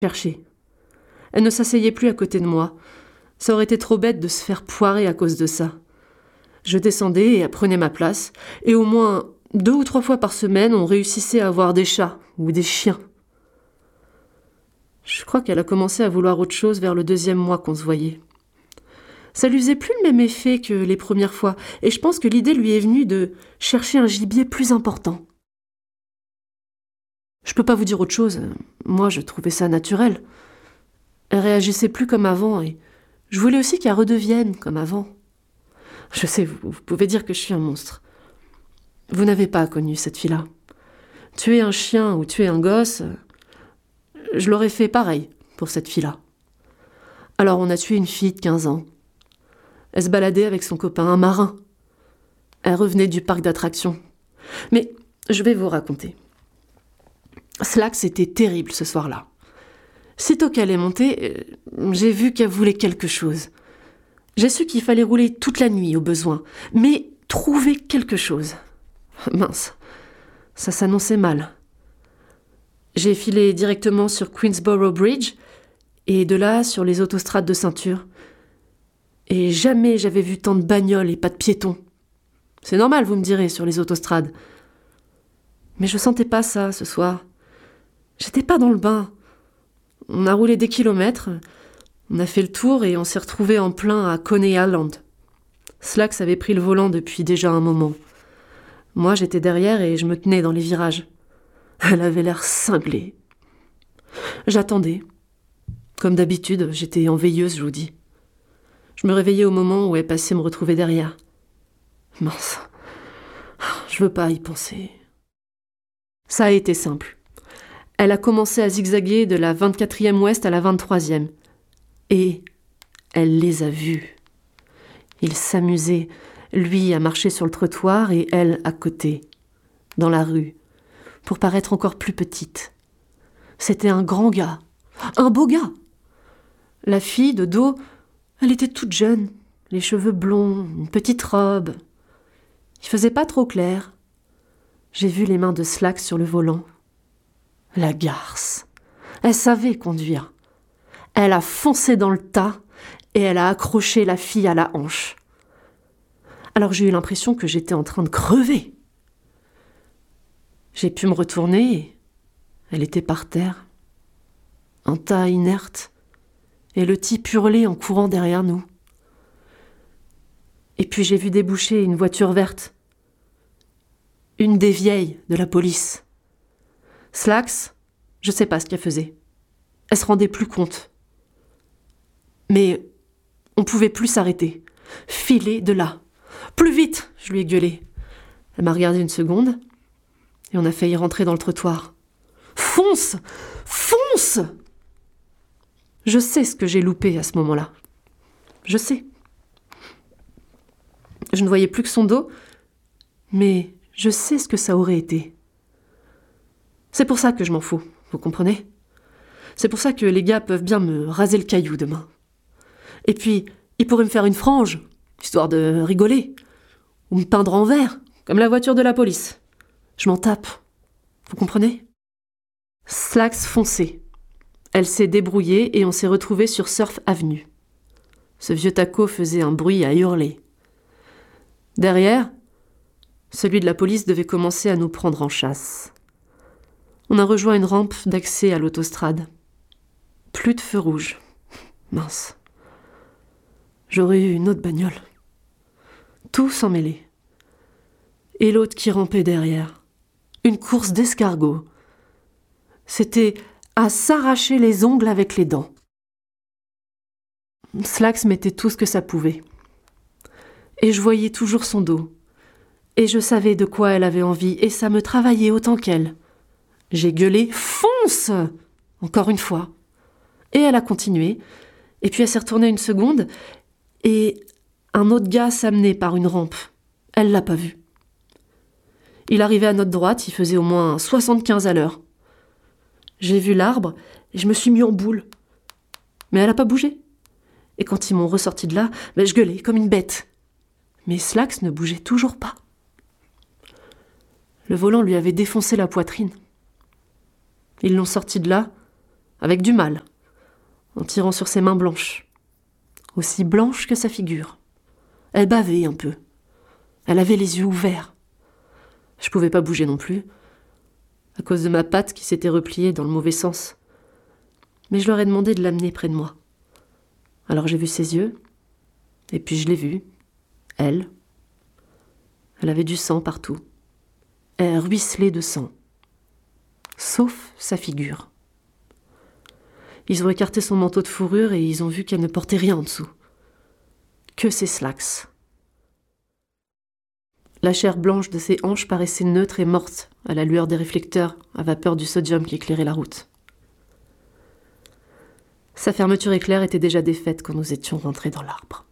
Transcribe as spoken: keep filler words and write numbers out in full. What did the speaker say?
chercher. Elle ne s'asseyait plus à côté de moi. Ça aurait été trop bête de se faire poirer à cause de ça. Je descendais et elle prenait ma place, et au moins deux ou trois fois par semaine, on réussissait à avoir des chats ou des chiens. Je crois qu'elle a commencé à vouloir autre chose vers le deuxième mois qu'on se voyait. Ça lui faisait plus le même effet que les premières fois, et je pense que l'idée lui est venue de chercher un gibier plus important. Je peux pas vous dire autre chose, moi je trouvais ça naturel. Elle réagissait plus comme avant, et je voulais aussi qu'elle redevienne comme avant. Je sais, vous, vous pouvez dire que je suis un monstre. Vous n'avez pas connu cette fille-là. Tuer un chien ou tuer un gosse, je l'aurais fait pareil pour cette fille-là. Alors on a tué une fille de quinze ans. Elle se baladait avec son copain, un marin. Elle revenait du parc d'attractions. Mais je vais vous raconter. Slax était terrible ce soir-là. Sitôt qu'elle est montée, j'ai vu qu'elle voulait quelque chose. J'ai su qu'il fallait rouler toute la nuit au besoin, mais trouver quelque chose. Mince, ça s'annonçait mal. J'ai filé directement sur Queensborough Bridge et de là sur les autostrades de ceinture. Et jamais j'avais vu tant de bagnoles et pas de piétons. C'est normal, vous me direz, sur les autostrades. Mais je sentais pas ça ce soir. J'étais pas dans le bain. On a roulé des kilomètres, on a fait le tour et on s'est retrouvés en plein à Coney Island. Slax avait pris le volant depuis déjà un moment. Moi, j'étais derrière et je me tenais dans les virages. Elle avait l'air cinglée. J'attendais. Comme d'habitude, j'étais en veilleuse, je vous dis. Je me réveillais au moment où elle passait me retrouver derrière. Mince, je veux pas y penser. Ça a été simple. Elle a commencé à zigzaguer de la vingt-quatrième ouest à la vingt-troisième. Et elle les a vus. Il s'amusait, lui à marcher sur le trottoir et elle à côté, dans la rue, pour paraître encore plus petite. C'était un grand gars, un beau gars. La fille, de dos, elle était toute jeune, les cheveux blonds, une petite robe. Il faisait pas trop clair. J'ai vu les mains de Slax sur le volant. La garce. Elle savait conduire. Elle a foncé dans le tas et elle a accroché la fille à la hanche. Alors j'ai eu l'impression que j'étais en train de crever. J'ai pu me retourner et elle était par terre, un tas inerte, et le type hurlait en courant derrière nous. Et puis j'ai vu déboucher une voiture verte, une des vieilles de la police. Slax, je sais pas ce qu'elle faisait. Elle se rendait plus compte. Mais on pouvait plus s'arrêter. Filer de là. Plus vite, je lui ai gueulé. Elle m'a regardé une seconde et on a failli rentrer dans le trottoir. Fonce! Fonce! Je sais ce que j'ai loupé à ce moment-là. Je sais. Je ne voyais plus que son dos, mais je sais ce que ça aurait été. C'est pour ça que je m'en fous, vous comprenez? C'est pour ça que les gars peuvent bien me raser le caillou demain. Et puis, ils pourraient me faire une frange, histoire de rigoler, ou me peindre en vert, comme la voiture de la police. Je m'en tape, vous comprenez? Slax fonçait. Elle s'est débrouillée et on s'est retrouvés sur Surf Avenue. Ce vieux taco faisait un bruit à hurler. Derrière, celui de la police devait commencer à nous prendre en chasse. On a rejoint une rampe d'accès à l'autostrade. Plus de feu rouge. Mince. J'aurais eu une autre bagnole. Tout s'en mêlait. Et l'autre qui rampait derrière. Une course d'escargot. C'était à s'arracher les ongles avec les dents. Slax mettait tout ce que ça pouvait. Et je voyais toujours son dos. Et je savais de quoi elle avait envie, et ça me travaillait autant qu'elle. J'ai gueulé « Fonce !» encore une fois. Et elle a continué. Et puis elle s'est retournée une seconde, et un autre gars s'amenait par une rampe. Elle l'a pas vu. Il arrivait à notre droite, il faisait au moins soixante-quinze à l'heure. J'ai vu l'arbre, et je me suis mis en boule. Mais elle a pas bougé. Et quand ils m'ont ressorti de là, ben je gueulais comme une bête. Mais Slax ne bougeait toujours pas. Le volant lui avait défoncé la poitrine. Ils l'ont sorti de là, avec du mal, en tirant sur ses mains blanches, aussi blanches que sa figure. Elle bavait un peu. Elle avait les yeux ouverts. Je pouvais pas bouger non plus, à cause de ma patte qui s'était repliée dans le mauvais sens. Mais je leur ai demandé de l'amener près de moi. Alors j'ai vu ses yeux, et puis je l'ai vue, elle. Elle avait du sang partout. Elle ruisselait de sang. Sauf sa figure. Ils ont écarté son manteau de fourrure et ils ont vu qu'elle ne portait rien en dessous. Que ses slacks. La chair blanche de ses hanches paraissait neutre et morte à la lueur des réflecteurs à vapeur du sodium qui éclairait la route. Sa fermeture éclair était déjà défaite quand nous étions rentrés dans l'arbre.